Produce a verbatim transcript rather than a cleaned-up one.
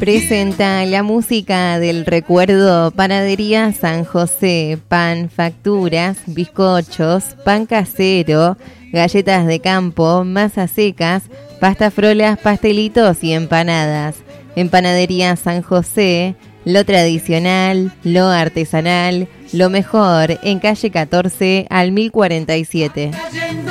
Presenta la música del recuerdo Panadería San José, pan, facturas, bizcochos, pan casero, galletas de campo, masas secas, pastas frolas, pastelitos y empanadas. En Panadería San José, lo tradicional, lo artesanal, lo mejor, en calle catorce al mil cuarenta y siete.